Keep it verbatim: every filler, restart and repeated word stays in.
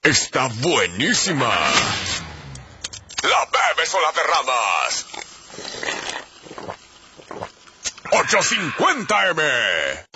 Está buenísima. La bebes o la derramas. ocho cincuenta eme.